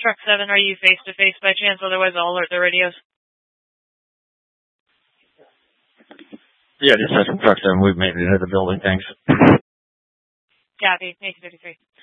Truck 7, are you face-to-face by chance? Otherwise, I'll alert the radios. Yeah, just asking Truck 7. We've made it into the building. Thanks. Copy. 1853.